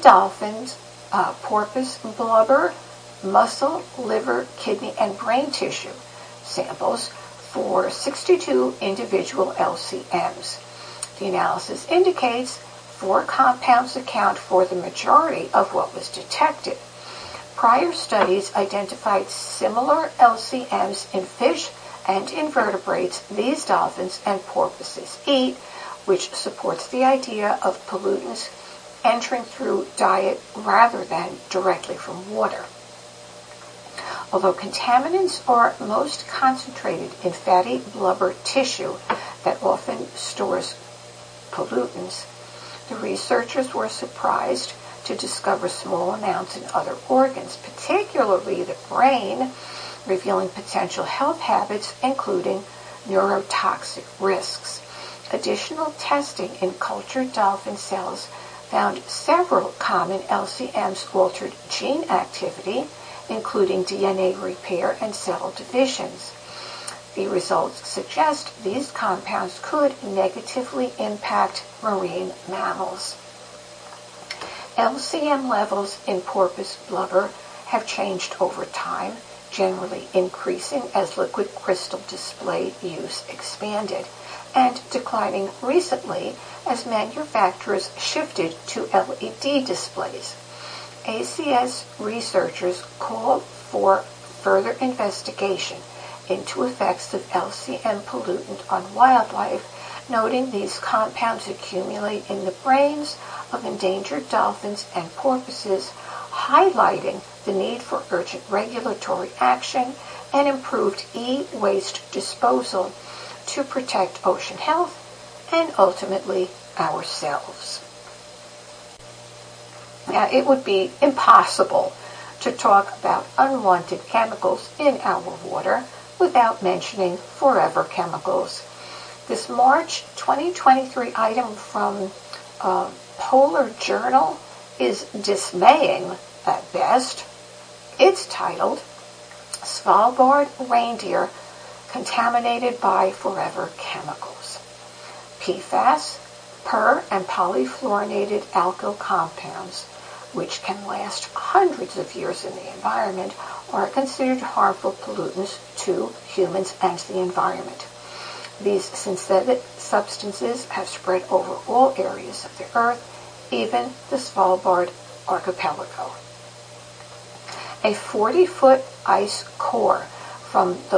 dolphins, porpoise blubber, muscle, liver, kidney, and brain tissue samples for 62 individual LCMs. The analysis indicates 4 compounds account for the majority of what was detected. Prior studies identified similar LCMs in fish and invertebrates these dolphins and porpoises eat, which supports the idea of pollutants entering through diet rather than directly from water. Although contaminants are most concentrated in fatty blubber tissue that often stores pollutants, the researchers were surprised to discover small amounts in other organs, particularly the brain, revealing potential health habits, including neurotoxic risks. Additional testing in cultured dolphin cells found several common LCMs altered gene activity, including DNA repair and cell divisions. The results suggest these compounds could negatively impact marine mammals. LCM levels in porpoise blubber have changed over time, generally increasing as liquid crystal display use expanded, and declining recently as manufacturers shifted to LED displays. ACS researchers called for further investigation into effects of LCM pollutant on wildlife, noting these compounds accumulate in the brains of endangered dolphins and porpoises, highlighting the need for urgent regulatory action and improved e-waste disposal to protect ocean health and ultimately ourselves. Now, it would be impossible to talk about unwanted chemicals in our water without mentioning forever chemicals. This March 2023 item from Polar Journal is dismaying at best. It's titled, Svalbard Reindeer Contaminated by Forever Chemicals. PFAS, per- and polyfluorinated alkyl compounds, which can last hundreds of years in the environment, are considered harmful pollutants to humans and the environment. These synthetic substances have spread over all areas of the Earth, even the Svalbard archipelago. A 40-foot ice core from the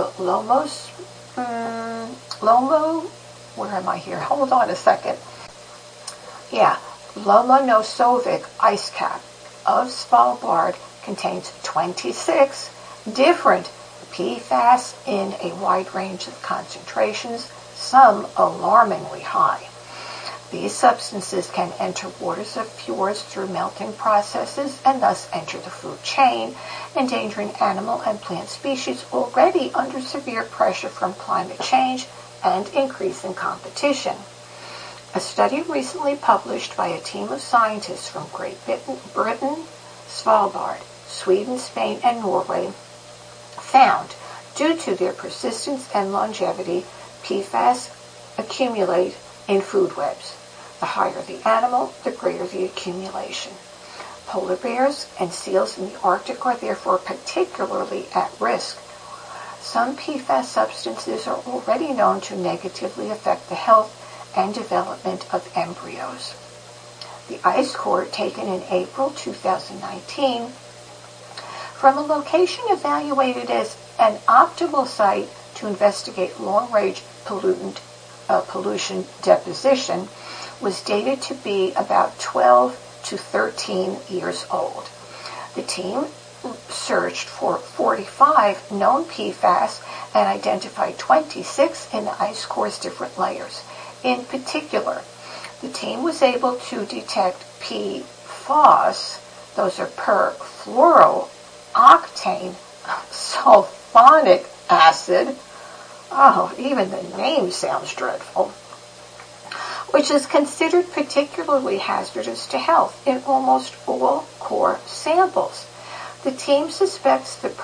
Lomonosovik ice cap of Svalbard contains 26 different PFAS in a wide range of concentrations, some alarmingly high. These substances can enter waters of fjords through melting processes and thus enter the food chain, endangering animal and plant species already under severe pressure from climate change and increasing competition. A study recently published by a team of scientists from Great Britain, Svalbard, Sweden, Spain, and Norway found, due to their persistence and longevity, PFAS accumulate in food webs. The higher the animal, the greater the accumulation. Polar bears and seals in the Arctic are therefore particularly at risk. Some PFAS substances are already known to negatively affect the health and development of embryos. The ice core, taken in April 2019, from a location evaluated as an optimal site to investigate long-range pollution deposition, was dated to be about 12 to 13 years old. The team searched for 45 known PFAS and identified 26 in the ice core's different layers. In particular, the team was able to detect PFOS, those are perfluorooctane sulfonic acid. Oh, even the name sounds dreadful. Which is considered particularly hazardous to health in almost all core samples. The team suspects the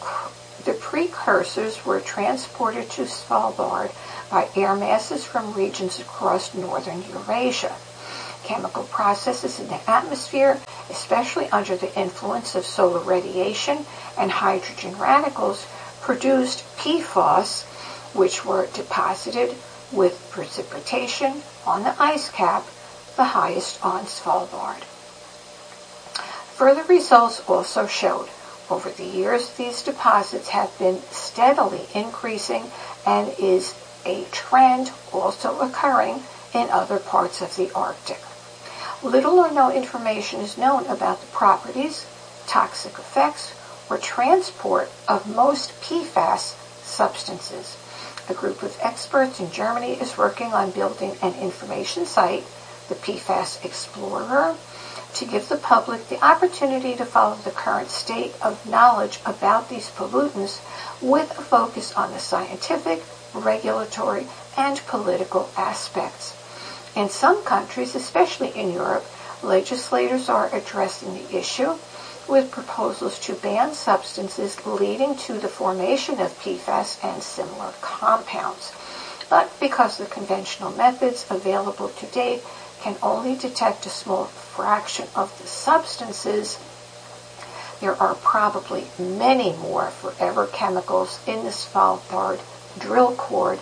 precursors were transported to Svalbard by air masses from regions across northern Eurasia. chemical processes in the atmosphere, especially under the influence of solar radiation and hydrogen radicals, produced PFAS, which were deposited with precipitation on the ice cap, the highest on Svalbard. Further results also showed over the years these deposits have been steadily increasing and is a trend also occurring in other parts of the Arctic. Little or no information is known about the properties, toxic effects, or transport of most PFAS substances. A group of experts in Germany is working on building an information site, the PFAS Explorer, to give the public the opportunity to follow the current state of knowledge about these pollutants with a focus on the scientific, regulatory, and political aspects. In some countries, especially in Europe, legislators are addressing the issue with proposals to ban substances leading to the formation of PFAS and similar compounds. But because the conventional methods available to date can only detect a small fraction of the substances, there are probably many more forever chemicals in the Svalbard drill core,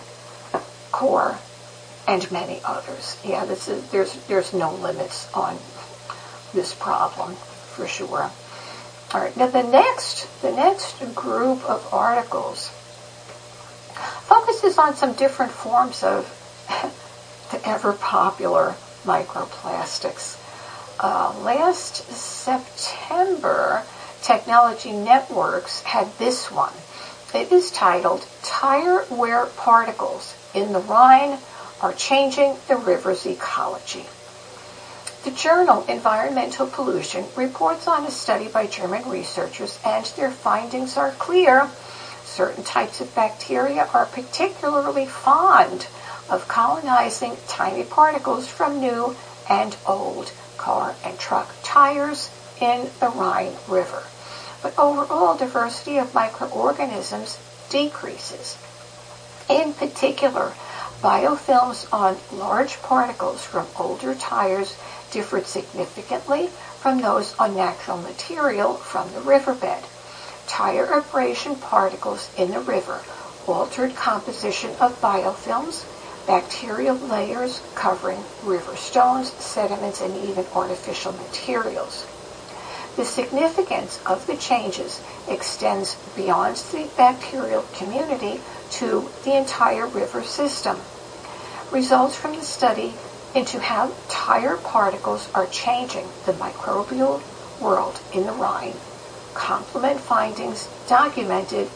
and many others. Yeah, there's no limits on this problem for sure. All right, now the next group of articles focuses on some different forms of the ever popular microplastics. Last September, Technology Networks had this one. It is titled, "Tire Wear Particles in the Rhine Are Changing the River's Ecology." The journal Environmental Pollution reports on a study by German researchers, and their findings are clear. Certain types of bacteria are particularly fond of colonizing tiny particles from new and old car and truck tires in the Rhine River. But overall diversity of microorganisms decreases. In particular, biofilms on large particles from older tires differed significantly from those on natural material from the riverbed. Tire abrasion particles in the river altered composition of biofilms, bacterial layers covering river stones, sediments, and even artificial materials. The significance of the changes extends beyond the bacterial community to the entire river system. Results from the study into how tire particles are changing the microbial world in the Rhine complement findings documenting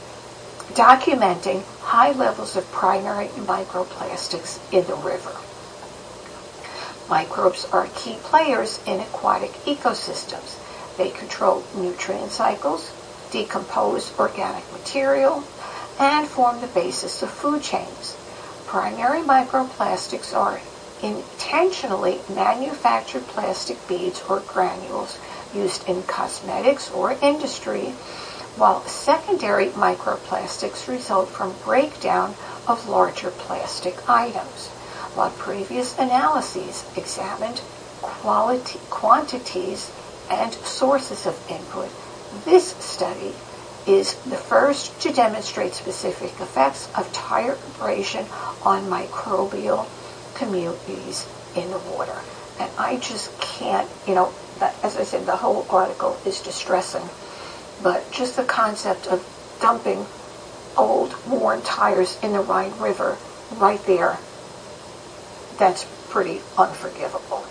high levels of primary microplastics in the river. Microbes are key players in aquatic ecosystems. They control nutrient cycles, decompose organic material, and form the basis of food chains. Primary microplastics are intentionally manufactured plastic beads or granules used in cosmetics or industry, while secondary microplastics result from breakdown of larger plastic items. While previous analyses examined quantities and sources of input, this study is the first to demonstrate specific effects of tire abrasion on microbial communities in the water. And I just can't, as I said, the whole article is distressing, but just the concept of dumping old, worn tires in the Rhine River right there, that's pretty unforgivable.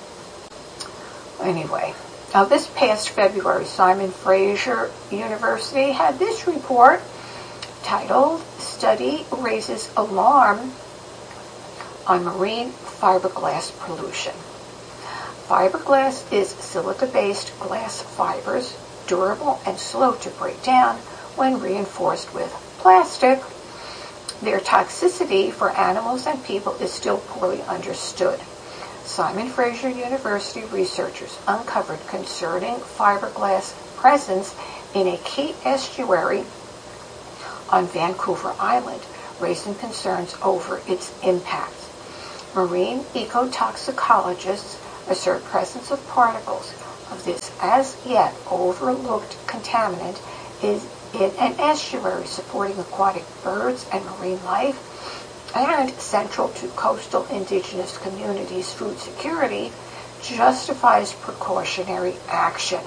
Anyway, now this past February, Simon Fraser University had this report titled, "Study Raises Alarm on Marine Fiberglass Pollution." Fiberglass is silica-based glass fibers, durable and slow to break down when reinforced with plastic. Their toxicity for animals and people is still poorly understood. Simon Fraser University researchers uncovered concerning fiberglass presence in a key estuary on Vancouver Island, raising concerns over its impact. Marine ecotoxicologists assert presence of particles of this as yet overlooked contaminant is in an estuary supporting aquatic birds and marine life and central to coastal indigenous communities' food security, justifies precautionary action.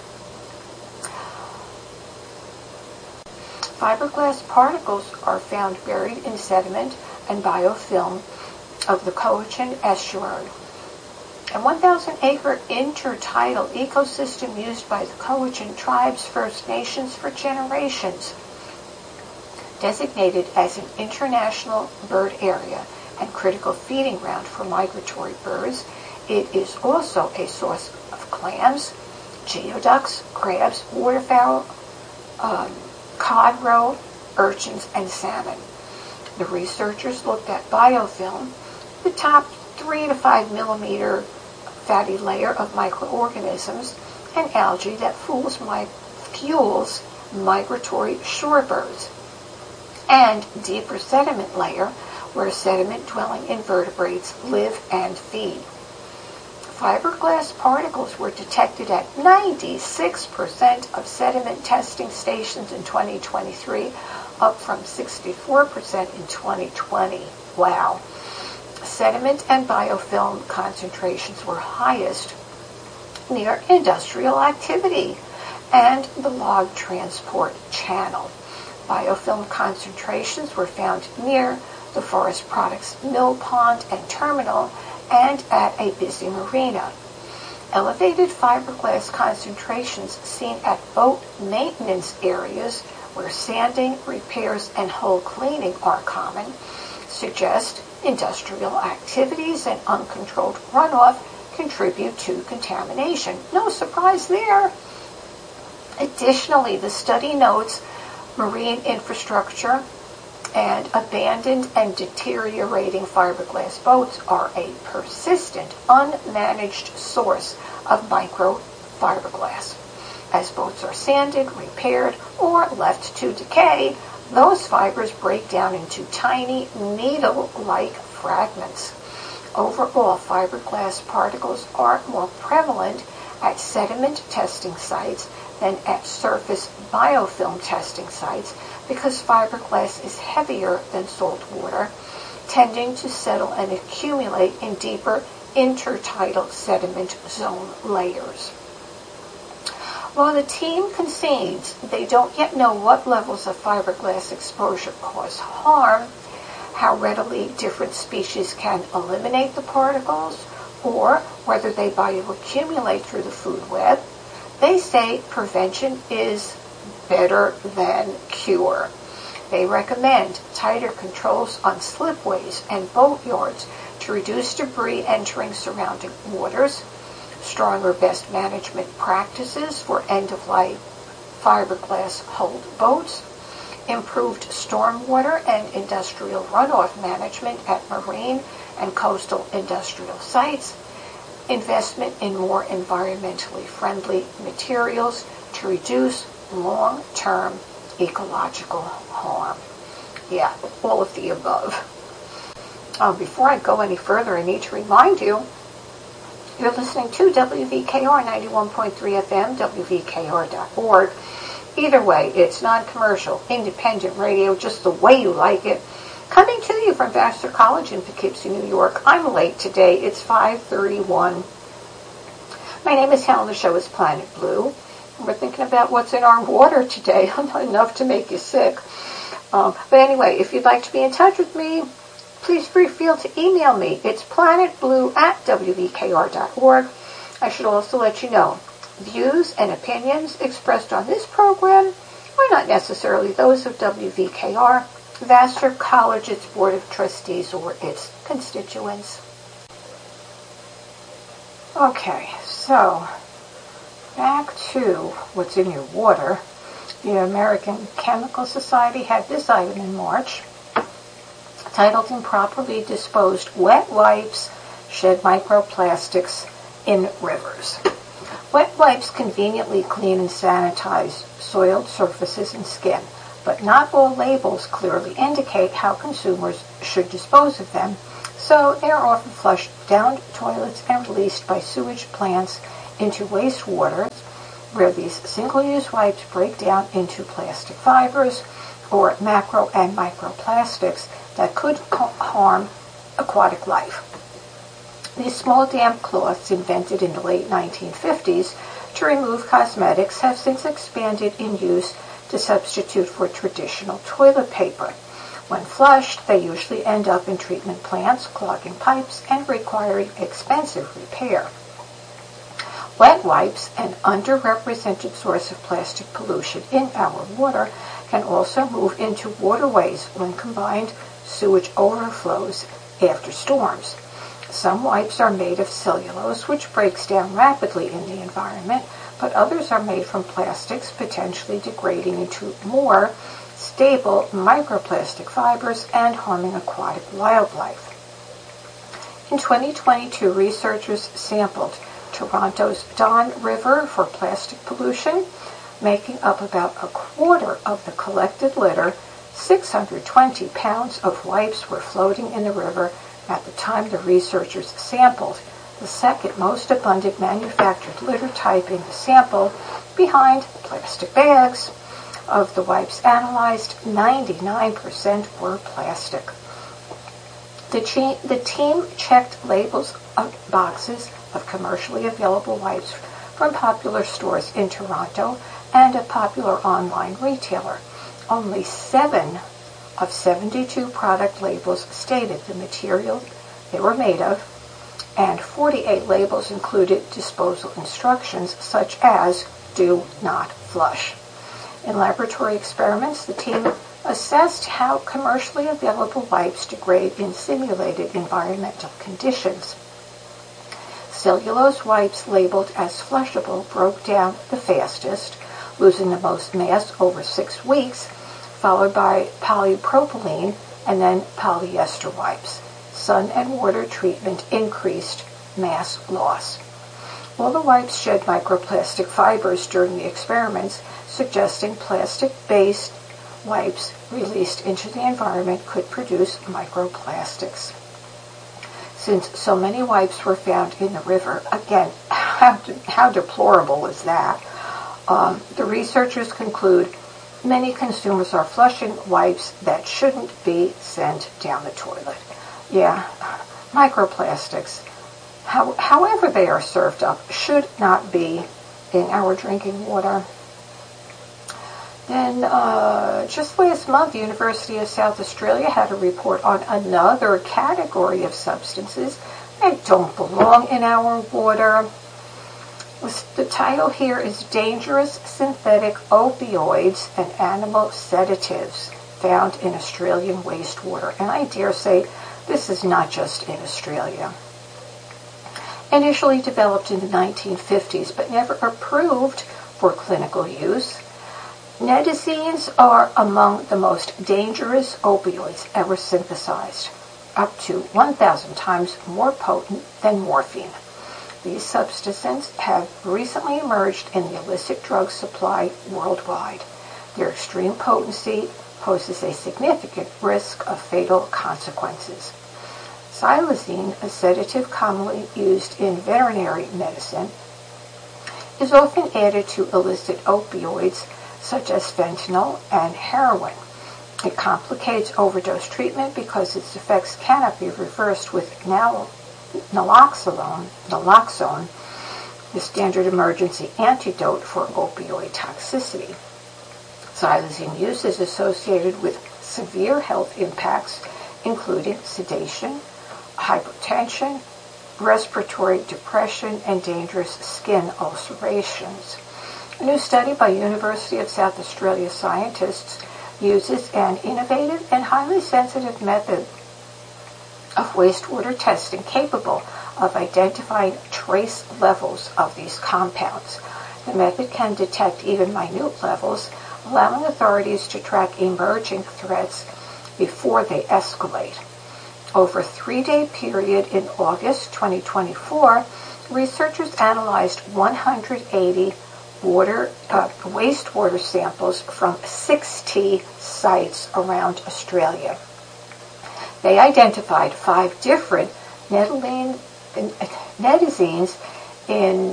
Fiberglass particles are found buried in sediment and biofilm of the Cowichan Estuary. A 1,000-acre intertidal ecosystem used by the Cowichan Tribes First Nations for generations. Designated as an international bird area and critical feeding ground for migratory birds, it is also a source of clams, geoducks, crabs, waterfowl, cod roe, urchins, and salmon. The researchers looked at biofilm, the top 3 to 5 millimeter fatty layer of microorganisms and algae that fuels migratory shorebirds, and deeper sediment layer where sediment-dwelling invertebrates live and feed. Fiberglass particles were detected at 96% of sediment testing stations in 2023, up from 64% in 2020. Wow. Sediment and biofilm concentrations were highest near industrial activity and the log transport channel. Biofilm concentrations were found near the forest products mill pond and terminal and at a busy marina. Elevated fiberglass concentrations seen at boat maintenance areas where sanding, repairs, and hull cleaning are common suggest industrial activities and uncontrolled runoff contribute to contamination. No surprise there. Additionally, the study notes marine infrastructure and abandoned and deteriorating fiberglass boats are a persistent, unmanaged source of microfiberglass. As boats are sanded, repaired, or left to decay, those fibers break down into tiny, needle-like fragments. Overall, fiberglass particles are more prevalent at sediment testing sites than at surface biofilm testing sites because fiberglass is heavier than salt water, tending to settle and accumulate in deeper intertidal sediment zone layers. While the team concedes they don't yet know what levels of fiberglass exposure cause harm, how readily different species can eliminate the particles, or whether they bioaccumulate through the food web, they say prevention is better than cure. They recommend tighter controls on slipways and boatyards to reduce debris entering surrounding waters, stronger best management practices for end-of-life fiberglass hulled boats, improved stormwater and industrial runoff management at marine and coastal industrial sites, investment in more environmentally friendly materials to reduce long-term ecological harm. Yeah, all of the above. Before I go any further, I need to remind you, you're listening to WVKR 91.3 FM, WVKR.org. Either way, it's non-commercial, independent radio, just the way you like it. Coming to you from Vassar College in Poughkeepsie, New York. I'm late today. It's 5:31. My name is Helen. The show is Planet Blue. We're thinking about what's in our water today. Enough to make you sick. But anyway, if you'd like to be in touch with me, please feel to email me. It's planetblue@wvkr.org. I should also let you know, views and opinions expressed on this program are not necessarily those of WVKR, Vassar College, its Board of Trustees, or its constituents. Okay, so back to what's in your water. The American Chemical Society had this item in March, titled Improperly Disposed Wet Wipes Shed Microplastics in Rivers. Wet wipes conveniently clean and sanitize soiled surfaces and skin, but not all labels clearly indicate how consumers should dispose of them, So they are often flushed down toilets and released by sewage plants into wastewater, where these single-use wipes break down into plastic fibers or macro and microplastics that could harm aquatic life. These small damp cloths, invented in the late 1950s to remove cosmetics, have since expanded in use to substitute for traditional toilet paper. When flushed, they usually end up in treatment plants, clogging pipes and requiring expensive repair. Wet wipes, an underrepresented source of plastic pollution in our water, can also move into waterways when combined sewage overflows after storms. Some wipes are made of cellulose, which breaks down rapidly in the environment, but others are made from plastics, potentially degrading into more stable microplastic fibers and harming aquatic wildlife. In 2022, researchers sampled Toronto's Don River for plastic pollution, making up about a quarter of the collected litter. 620 pounds of wipes were floating in the river at the time the researchers sampled the second most abundant manufactured litter type in the sample, behind plastic bags. Of the wipes analyzed, 99% were plastic. The team checked labels of boxes of commercially available wipes from popular stores in Toronto and a popular online retailer. Only 7 of 72 product labels stated the material they were made of, and 48 labels included disposal instructions such as "do not flush." In laboratory experiments, the team assessed how commercially available wipes degrade in simulated environmental conditions. Cellulose wipes labeled as flushable broke down the fastest, losing the most mass over 6 weeks, followed by polypropylene and then polyester wipes. Sun and water treatment increased mass loss. All the wipes shed microplastic fibers during the experiments, suggesting plastic-based wipes released into the environment could produce microplastics. Since so many wipes were found in the river, again, how deplorable is that? The researchers conclude many consumers are flushing wipes that shouldn't be sent down the toilet. Yeah, microplastics, however they are served up, should not be in our drinking water. Then, just last month, the University of South Australia had a report on another category of substances that don't belong in our water. The title here is Dangerous Synthetic Opioids and Animal Sedatives Found in Australian Wastewater. And I dare say this is not just in Australia. Initially developed in the 1950s, but never approved for clinical use, Nitazenes are among the most dangerous opioids ever synthesized, up to 1,000 times more potent than morphine. These substances have recently emerged in the illicit drug supply worldwide. Their extreme potency poses a significant risk of fatal consequences. Xylazine, a sedative commonly used in veterinary medicine, is often added to illicit opioids such as fentanyl and heroin. It complicates overdose treatment because its effects cannot be reversed with naloxone, the standard emergency antidote for opioid toxicity. Xylazine use is associated with severe health impacts, including sedation, hypertension, respiratory depression, and dangerous skin ulcerations. A new study by University of South Australia scientists uses an innovative and highly sensitive method of wastewater testing capable of identifying trace levels of these compounds. The method can detect even minute levels, allowing authorities to track emerging threats before they escalate. Over a 3-day period in August 2024, researchers analyzed 180 wastewater samples from 60 sites around Australia. They identified 5 different netizines in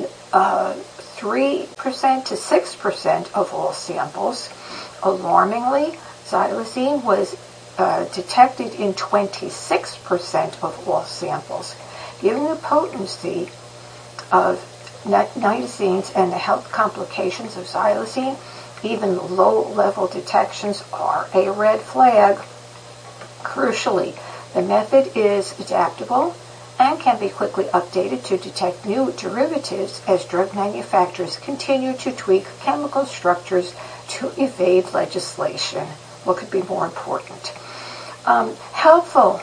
3% to 6% of all samples. Alarmingly, xylazine was detected in 26% of all samples. Given the potency of nitazines and the health complications of xylazine, even low-level detections are a red flag. Crucially, the method is adaptable and can be quickly updated to detect new derivatives as drug manufacturers continue to tweak chemical structures to evade legislation. What could be more important? Harmful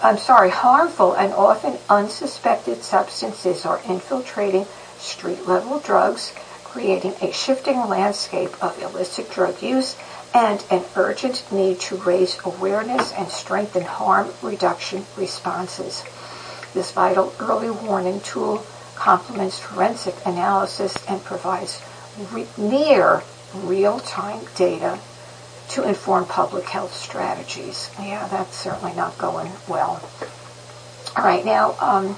and often unsuspected substances are infiltrating street-level drugs, creating a shifting landscape of illicit drug use and an urgent need to raise awareness and strengthen harm reduction responses. This vital early warning tool complements forensic analysis and provides near real-time data to inform public health strategies. Yeah, that's certainly not going well. All right, now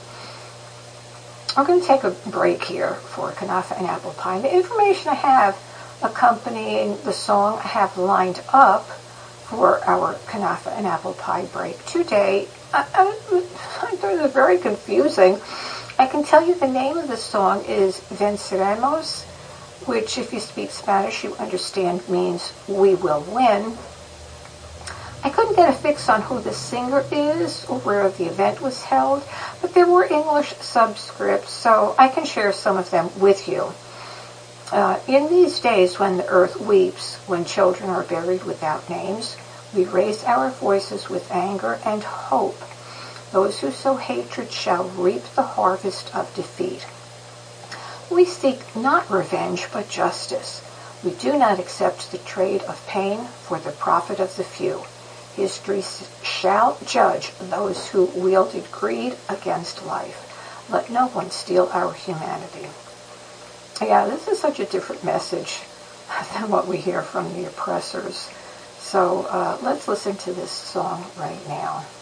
we're going to take a break here for Kunafa and Apple Pie. The information I have accompanying the song I have lined up for our Kunafa and Apple Pie break today, I thought it was very confusing. I can tell you the name of the song is Venceremos, which if you speak Spanish you understand means we will win. I couldn't get a fix on who the singer is or where the event was held, but there were English subscripts, so I can share some of them with you. In these days when the earth weeps, when children are buried without names, we raise our voices with anger and hope. Those who sow hatred shall reap the harvest of defeat. We seek not revenge, but justice. We do not accept the trade of pain for the profit of the few. History shall judge those who wielded greed against life. Let no one steal our humanity. Yeah, this is such a different message than what we hear from the oppressors. So let's listen to this song right now.